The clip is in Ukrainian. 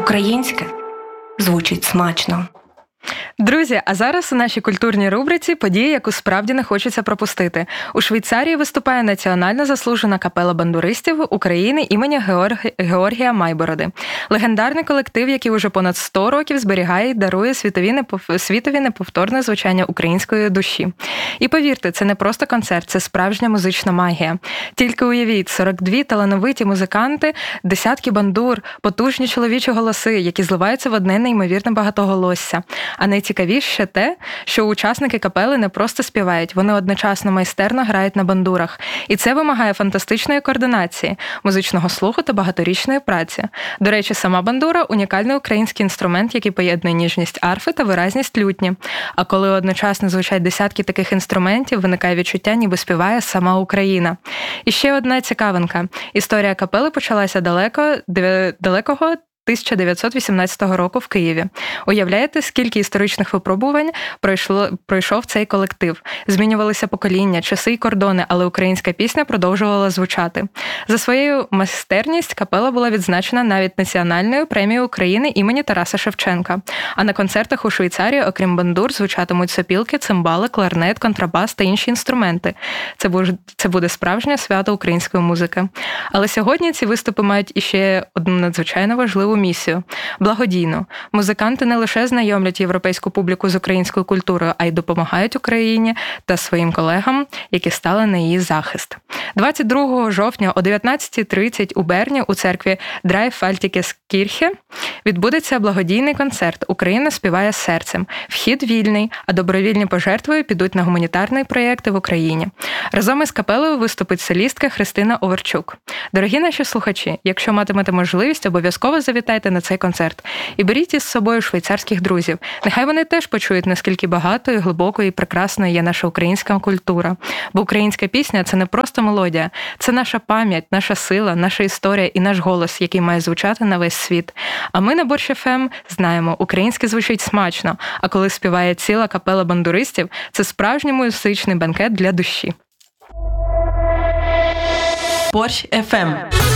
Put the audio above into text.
Українське звучить смачно. Друзі, а зараз у нашій культурній рубриці події, яку справді не хочеться пропустити. У Швейцарії виступає національно заслужена капела бандуристів України імені Георгія Майбороди. Легендарний колектив, який уже понад 100 років зберігає і дарує світові неповторне звучання української душі. І повірте, це не просто концерт, це справжня музична магія. Тільки уявіть, 42 талановиті музиканти, десятки бандур, потужні чоловічі голоси, які зливаються в одне неймовірне багатоголосся. А найцікавіше те, що учасники капели не просто співають, вони одночасно майстерно грають на бандурах. І це вимагає фантастичної координації, музичного слуху та багаторічної праці. До речі, сама бандура – унікальний український інструмент, який поєднує ніжність арфи та виразність лютні. А коли одночасно звучать десятки таких інструментів, виникає відчуття, ніби співає сама Україна. І ще одна цікавинка. Історія капели почалася далекого 1918 року в Києві. Уявляєте, скільки історичних випробувань пройшов цей колектив? Змінювалися покоління, часи й кордони, але українська пісня продовжувала звучати. За своєю майстерність капела була відзначена навіть національною премією України імені Тараса Шевченка. А на концертах у Швейцарії, окрім бандур, звучатимуть сопілки, цимбали, кларнет, контрабас та інші інструменти. Це буде справжнє свято української музики. Але сьогодні ці виступи мають іще одну надзвичайно важливу місію – благодійну. Музиканти не лише знайомлять європейську публіку з українською культурою, а й допомагають Україні та своїм колегам, які стали на її захист. 22 жовтня о 19:30 у Берні у церкві Драйфальтікескірхе відбудеться благодійний концерт «Україна співає серцем». Вхід вільний, а добровільні пожертви підуть на гуманітарні проєкти в Україні. Разом із капелою виступить солістка Христина Оверчук. Дорогі наші слухачі, якщо матимете можливість, обов'язково завітайте на цей концерт. І беріть із собою швейцарських друзів. Нехай вони теж почують, наскільки багатою, глибокою і прекрасною є наша українська культура. Бо українська пісня – це не просто мелодія. Це наша пам'ять, наша сила, наша історія і наш голос, який має звучати на весь світ. А ми на Борщ ФМ знаємо, українське звучить смачно, а коли співає ціла капела бандуристів, це справжній музичний бенкет для душі. Борщ ФМ.